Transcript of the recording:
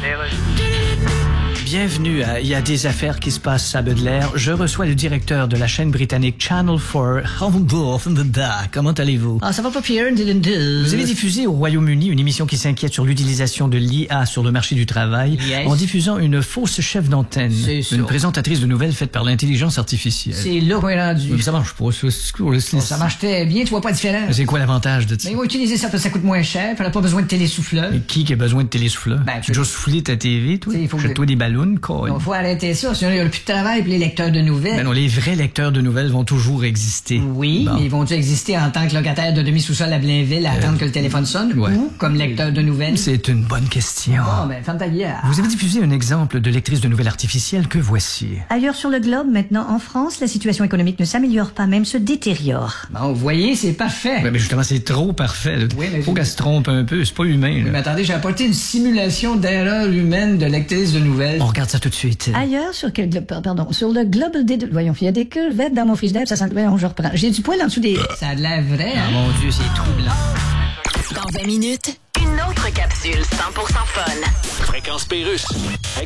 Bienvenue à Il y a des affaires qui se passent à Baudelaire. Je reçois le directeur de la chaîne britannique Channel 4. Comment allez-vous? Ah, ça va pas pire, Dylan. Vous avez diffusé au Royaume-Uni une émission qui s'inquiète sur l'utilisation de l'IA sur le marché du travail en diffusant une fausse chef d'antenne. C'est ça. Une présentatrice de nouvelles faite par l'intelligence artificielle. C'est là qu'on est rendu. Mais ça marche pas, Ça marche très bien, tu vois pas la différence. C'est quoi l'avantage de ça? Mais ils vont utiliser ça parce que ça coûte moins cher, puis elle a pas besoin de télésouffleur. Mais qui a besoin de télésouffleur? Ben, tu as déjà soufflé ta TV, toi? Il faut Jette-toi des ballons, quoi. Il faut arrêter ça, sinon il y a plus de travail pour les lecteurs de nouvelles. Ben non, les vrais lecteurs de nouvelles vont toujours exister. Oui, Bon. mais ils vont-ils exister en tant que locataire de demi-sous-sol à Blainville à attendre que le téléphone sonne? Ouais. Ou comme lecteur de nouvelles? C'est une bonne question. Bon, ben, ferme ta gueule. Vous avez diffusé un exemple de lectrice de nouvelles artificielle que voici. Ailleurs sur le globe, maintenant en France, la situation économique ne s'améliore pas, même se détériore. Bon, vous voyez, c'est parfait. Ouais, mais justement, c'est trop parfait. Là. Oui, mais faut qu'elle se trompe un peu, c'est pas humain. Oui, Là. mais attendez, j'ai apporté une simulation d'erreur humaine de lectrice de nouvelles. On regarde ça tout de suite. Ailleurs sur quel globe, pardon, sur le globe des deux, voyons, il y a des crevettes dans mon frigidaire, ça sent, voyons, je reprends. J'ai du poil en dessous des... Ça a de l'air vrai, hein? Mon Dieu, c'est troublant. Dans 20 minutes, une autre capsule 100% fun. Fréquence Pérusse.